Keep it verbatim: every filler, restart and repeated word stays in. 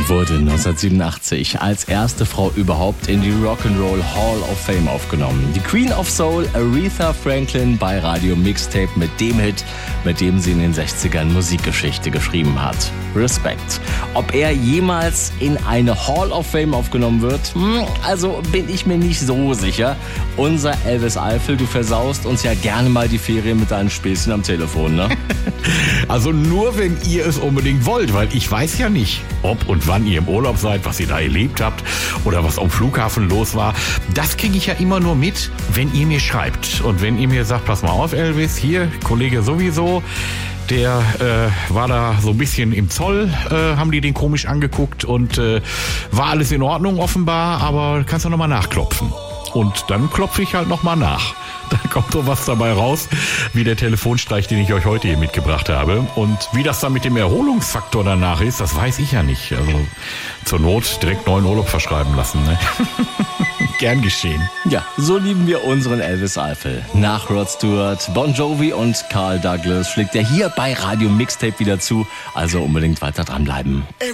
Sie wurde neunzehnhundertsiebenundachtzig als erste Frau überhaupt in die Rock'n'Roll Hall of Fame aufgenommen. Die Queen of Soul, Aretha Franklin, bei Radio Mixtape mit dem Hit, mit dem sie in den sechzigern Musikgeschichte geschrieben hat. Respekt. Ob er jemals in eine Hall of Fame aufgenommen wird? Hm, also bin ich mir nicht so sicher. Unser Elvis Eifel, du versaust uns ja gerne mal die Ferien mit deinen Späßchen am Telefon, ne? Also nur, wenn ihr es unbedingt wollt, weil ich weiß ja nicht, ob und wann ihr im Urlaub seid, was ihr da erlebt habt oder was am Flughafen los war. Das kriege ich ja immer nur mit, wenn ihr mir schreibt. Und wenn ihr mir sagt, pass mal auf, Elvis, hier, Kollege sowieso, der äh, war da so ein bisschen im Zoll, äh, haben die den komisch angeguckt und äh, war alles in Ordnung offenbar, aber kannst du nochmal nachklopfen. Und dann klopfe ich halt nochmal nach. Da kommt so was dabei raus, wie der Telefonstreich, den ich euch heute hier mitgebracht habe. Und wie das dann mit dem Erholungsfaktor danach ist, das weiß ich ja nicht. Also zur Not direkt neuen Urlaub verschreiben lassen, ne? Gern geschehen. Ja, so lieben wir unseren Elvis Eifel. Nach Rod Stewart, Bon Jovi und Carl Douglas schlägt er hier bei Radio Mixtape wieder zu. Also unbedingt weiter dranbleiben.